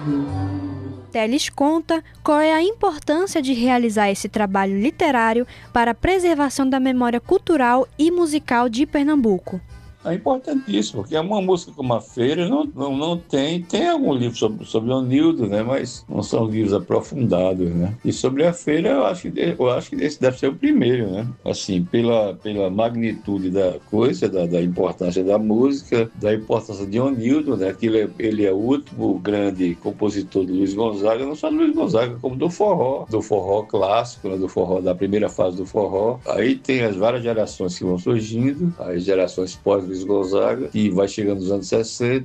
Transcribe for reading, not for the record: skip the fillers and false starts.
Teles conta qual é a importância de realizar esse trabalho literário para a preservação da memória cultural e musical de Pernambuco. É importantíssimo, porque uma música como a Feira não tem algum livro sobre Onildo, né? Mas não são livros aprofundados, né? E sobre a Feira, eu acho que esse deve ser o primeiro, né? Assim, pela magnitude da coisa, da importância da música, da importância de Onildo, né? Que ele é o último grande compositor do Luiz Gonzaga, não só do Luiz Gonzaga, como do forró clássico, né? Do forró, da primeira fase do forró. Aí tem as várias gerações que vão surgindo, as gerações pós Luiz Gonzaga, que vai chegando nos anos 60,